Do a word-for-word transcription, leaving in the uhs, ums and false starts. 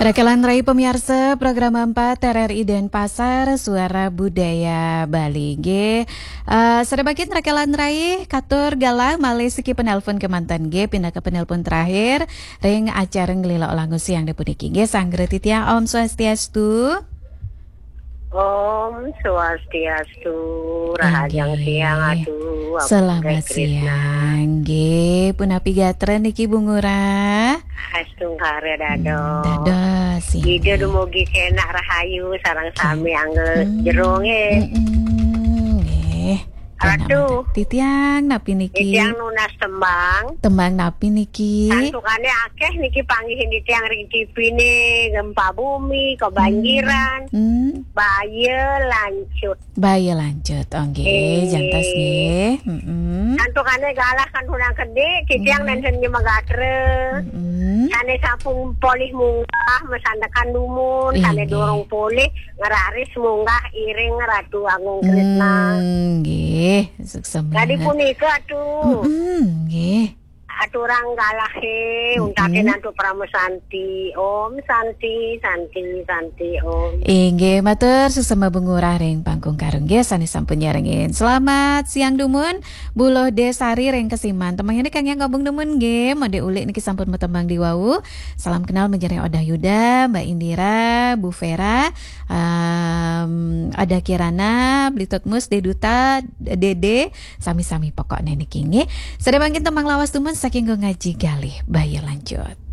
Rekelan Rai pemirsa program empat T R I Denpasar Suara Budaya Bali G. Uh, Sedebakin Rekelan Rai Katur Galah Malesiki penelpon ke mantan G. Pindah ke penelpon terakhir Ring acara ngelila olang siang depuniki G. Sanggre titiang Om Swastiastu. Om Swastiastu, rahajang siang atuh. Selamat siang, G. Punapi gatra niki bungura. Astung hare dado. Hmm, dado sih. Ide dumugi kenak rahayu sarang sami anggel hmm. jeronge. Hmm, nggih. Aduh, titiang napi niki. Titiang nunas tembang. Tembang napi niki. Santukane akeh niki panggihin titiang rikipine gempa bumi, kebanjiran. Hmm. Baya lancut. Baya lancut, oke, okay. Jantas nggih. Heeh. Santukane galah kan hunang gede, titiang hmm. nensen nyemagatre. Heeh. Sane sapung polih munggah mesandakan dumun, sane dorong polih ngeraris munggah iring ratu Agung Kresna. Nggih. Sukses banget. Tadi punika tuh. Mm-hmm, nggih. Aturang galahe mm-hmm. Untakin antu Pramo Santi. Om Santi, Santi, Santi Om. Inggih matur sesama bengurah ring pangkung karung nggih sani sampun nyarengin. Selamat siang dumun. Buloh Desari ring kesiman. Temang ini kang yang ngobong dumun nggih. Mode ulik niki sampun metembang di wau. Salam kenal menjadi Odah Yuda, Mbak Indira, Bu Vera, um, ada Kirana, Blitotmus, Deduta, Dede, sami-sami pokoknya niki nggih. Sedaya bangkin temang lawas dumun saking go ngaji galih. Baya lanjut.